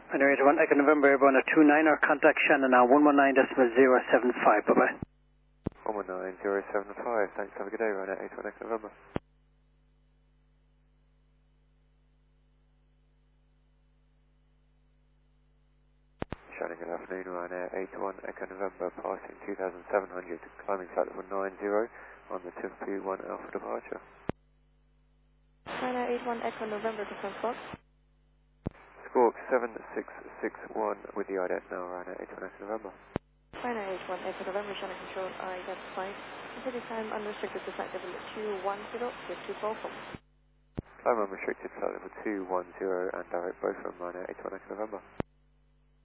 Ryanair 81 Echo November Airborne at 29 or contact Shannon now 119.075. Bye bye. 119.075. Thanks. Have a good day, Ryanair 81 Echo November. Shannon, good afternoon. Ryanair 81 Echo November, passing 2,700, climbing site level 90 on the Timbuktu 1 Alpha departure. Ryanair 81 Echo November to transport. Squawk 7661 with the IDET now, Ryanair 81 Echo November. Ryanair 81 Echo November, Shannon Control, identified. City time unrestricted to flight level 210 with 244. Climb unrestricted, flight level 210 and direct both from Ryanair 81 Echo November.